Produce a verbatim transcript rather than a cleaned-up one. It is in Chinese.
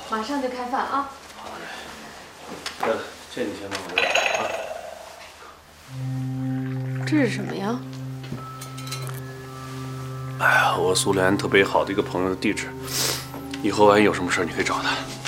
马上就开饭啊。 好嘞。对了，这你先帮我用啊。 这是什么呀？ 哎呀，我苏联特别好的一个朋友的地址，以后万一有什么事，你可以找他。